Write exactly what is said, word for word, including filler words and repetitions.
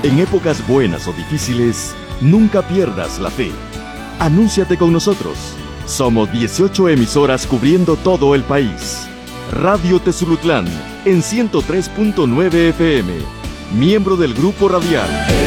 En épocas buenas o difíciles, nunca pierdas la fe. Anúnciate con nosotros. Somos dieciocho emisoras cubriendo todo el país. Radio Tezulutlán en ciento tres punto nueve F M, miembro del Grupo Radial.